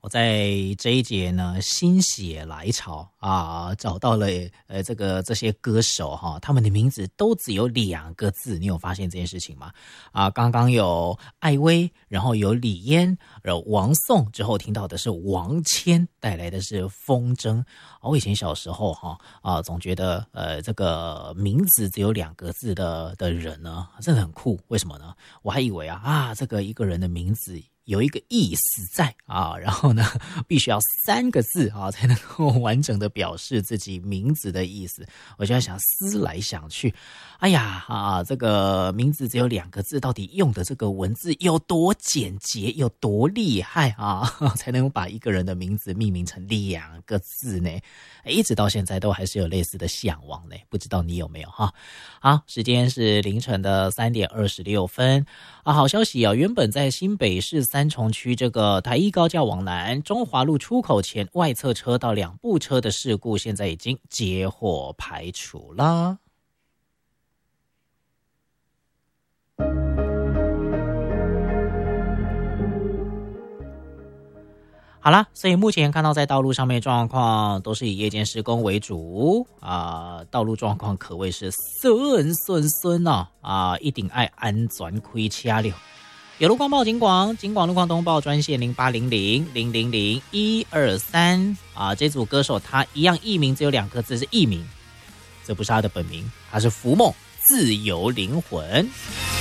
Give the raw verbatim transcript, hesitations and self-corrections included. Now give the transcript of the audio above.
我在这一节呢心血来潮啊，找到了呃这个这些歌手哈，他们的名字都只有两个字，你有发现这件事情吗？啊，刚刚有艾薇，然后有李嫣，然后王颂，之后听到的是王谦带来的是风筝。我以前小时候哈啊，总觉得呃这个名字只有两个字的的人呢，真的很酷。为什么呢？我还以为啊啊这个一个人的名字有一个意思在啊，然后呢，必须要三个字啊才能够完整的表示自己名字的意思。我就在想，思来想去，哎呀啊，这个名字只有两个字，到底用的这个文字有多简洁，有多厉害啊，才能把一个人的名字命名成两个字呢？一直到现在都还是有类似的向往呢，不知道你有没有哈？好，时间是凌晨的三点二十六分啊。好消息啊，原本在新北市三重区这个台一高架往南中华路出口前外侧车道两部车的事故，现在已经接获排除啦。好啦，所以目前看到在道路上面的状况都是以夜间施工为主啊、呃，道路状况可谓是顺顺顺哦啊，一定爱安全开车了。有路况报警广，警广路况通报专线零八零零零零零一二三啊，这组歌手他一样艺名只有两个字，是艺名，这不是他的本名，他是福梦自由灵魂。